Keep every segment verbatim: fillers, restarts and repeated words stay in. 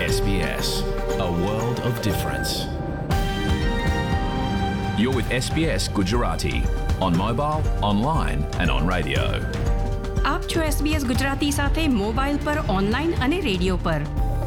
S B S, a world of difference. You're with S B S Gujarati on mobile, online and on radio. આપ છો SBS Gujarati સાથે mobile પર, online અને radio પર.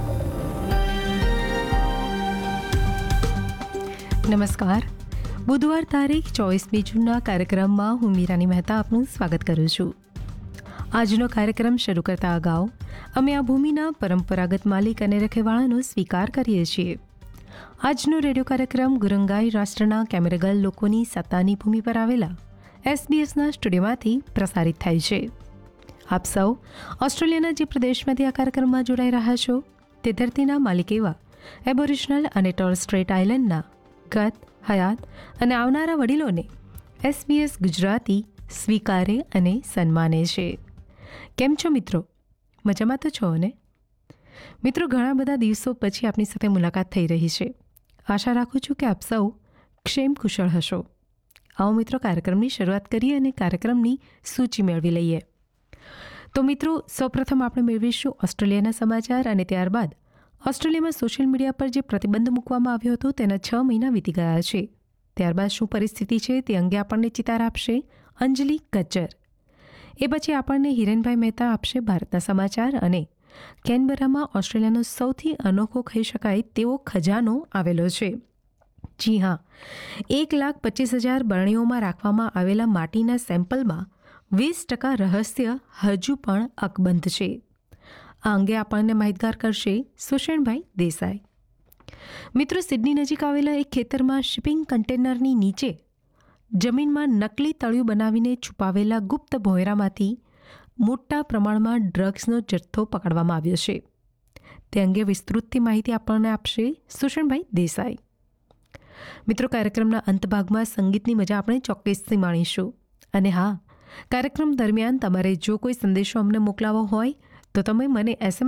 નમસ્કાર. બુધવાર તારીખ ચોવીસમી જૂનના કાર્યક્રમમાં હું મીરાની મહેતા આપનું સ્વાગત કરું છું. આજનો કાર્યક્રમ શરૂ કરતા અગાઉ અમે આ ભૂમિના પરંપરાગત માલિક અને રખેવાળાનો સ્વીકાર કરીએ છીએ. આજનો રેડિયો કાર્યક્રમ ગુરંગાઈ રાષ્ટ્રના કેમેરેગલ લોકોની સત્તાની ભૂમિ પર આવેલા એસબીએસના સ્ટુડિયોમાંથી પ્રસારિત થાય છે. આપ સૌ ઓસ્ટ્રેલિયાના જે પ્રદેશમાંથી આ કાર્યક્રમમાં જોડાઈ રહ્યા છો તે ધરતીના માલિક એવા એબોરિજનલ અને ટોરસ સ્ટ્રેટ આઇલેન્ડના ગત, હયાત અને આવનારા વડીલોને એસબીએસ ગુજરાતી સ્વીકારે અને સન્માને છે. કેમ છો મિત્રો? મજામાં તો છો ને? મિત્રો, ઘણા બધા દિવસો પછી આપની સાથે મુલાકાત થઈ રહી છે. આશા રાખું છું કે આપ સૌ ક્ષેમ કુશળ હશો. આવો મિત્રો, કાર્યક્રમની શરૂઆત કરીએ અને કાર્યક્રમની સૂચિ મેળવી લઈએ. તો મિત્રો, સૌપ્રથમ આપણે મેળવીશું ઓસ્ટ્રેલિયાના સમાચાર અને ત્યારબાદ ઓસ્ટ્રેલિયામાં સોશિયલ મીડિયા પર જે પ્રતિબંધ મૂકવામાં આવ્યો હતો તેના છ મહિના વીતી ગયા છે. ત્યારબાદ શું પરિસ્થિતિ છે તે અંગે આપણને ચિતાર આપશે અંજલિ ગજ્જર. એ પછી આપણને હિરેનભાઈ મહેતા આપશે ભારતના સમાચાર અને કેનબરામાં ઓસ્ટ્રેલિયાનો સૌથી અનોખો કહી શકાય તેવો ખજાનો આવેલો છે. જી હા, એક લાખ પચીસ હજાર બરણીઓમાં રાખવામાં આવેલા માટીના સેમ્પલમાં વીસ ટકા રહસ્ય હજુ પણ અકબંધ છે. આ અંગે આપણને માહિતગાર કરશે સુષેણભાઈ દેસાઈ. મિત્રો, સિડની નજીક આવેલા એક ખેતરમાં શિપિંગ કન્ટેનરની નીચે જમીનમાં નકલી તળિયું બનાવીને છુપાવેલા ગુપ્ત ભોંયરામાંથી મોટા પ્રમાણમાં ડ્રગ્સનો જથ્થો પકડવામાં આવ્યો છે. તે અંગે વિસ્તૃતથી માહિતી આપણને આપશે સુષેણભાઈ દેસાઈ. મિત્રો, કાર્યક્રમના અંત ભાગમાં સંગીતની મજા આપણે ચોક્કસથી માણીશું. અને હા, કાર્યક્રમ દરમિયાન તમારે જો કોઈ સંદેશો અમને મોકલાવો હોય તો તમે મને એસએમએસ